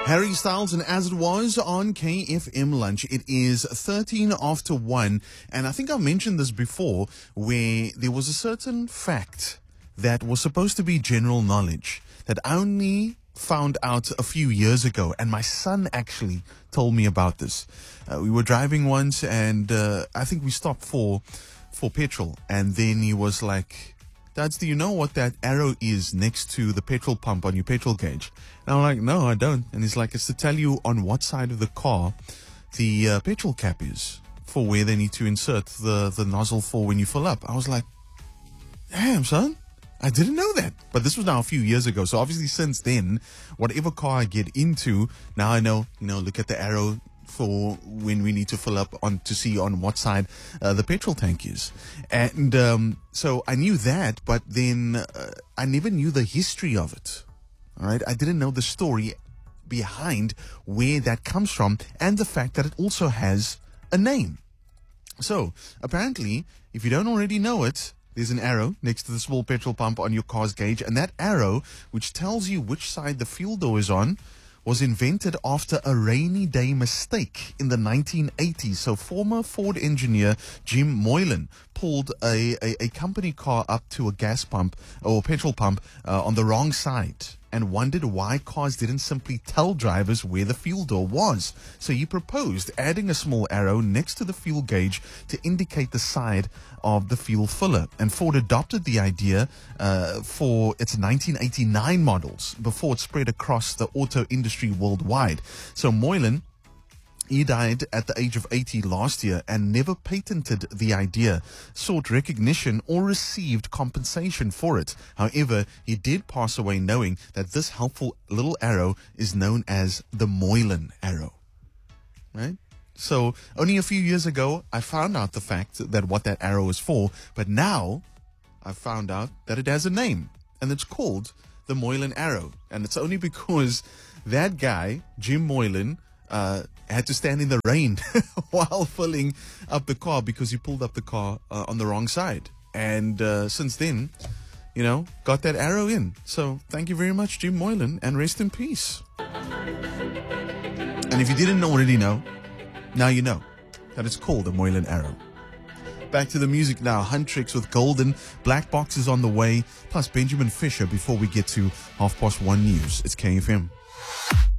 Harry Styles, and As It Was on KFM Lunch. It is 13 after 1, and I think I mentioned this before, where there was a certain fact that was supposed to be general knowledge that I only found out a few years ago, and my son actually told me about this. We were driving once, and I think we stopped for petrol, and then he was like, "Dads, do you know what that arrow is next to the petrol pump on your petrol gauge?" And I'm like, "No, I don't." And he's like, "It's to tell you on what side of the car the petrol cap is for where they need to insert the nozzle for when you fill up." I was like, "Damn, son, I didn't know that." But this was now a few years ago. So obviously since then, whatever car I get into, now I know, look at the arrow for when we need to fill up on to see on what side the petrol tank is. And so I knew that, but then I never knew the history of it. All right, I didn't know the story behind where that comes from and the fact that it also has a name. So apparently, if you don't already know it, there's an arrow next to the small petrol pump on your car's gauge, and that arrow, which tells you which side the fuel door is on, was invented after a rainy day mistake in the 1980s. So former Ford engineer Jim Moylan pulled a company car up to a gas pump or petrol pump on the wrong side and wondered why cars didn't simply tell drivers where the fuel door was. So he proposed adding a small arrow next to the fuel gauge to indicate the side of the fuel filler. And Ford adopted the idea for its 1989 models before it spread across the auto industry worldwide. So Moylan, he died at the age of 80 last year and never patented the idea, sought recognition, or received compensation for it. However, he did pass away knowing that this helpful little arrow is known as the Moylan arrow. Right? So only a few years ago, I found out the fact that what that arrow is for, but now I found out that it has a name, and it's called the Moylan arrow. And it's only because that guy, Jim Moylan, had to stand in the rain while filling up the car because he pulled up the car on the wrong side. And since then, got that arrow in. So thank you very much, Jim Moylan, and rest in peace. And if you didn't already know, now you know that it's called the Moylan arrow. Back to the music now. Huntrix with Golden. Black Box is on the way. Plus Benjamin Fisher before we get to 1:30 news. It's KFM.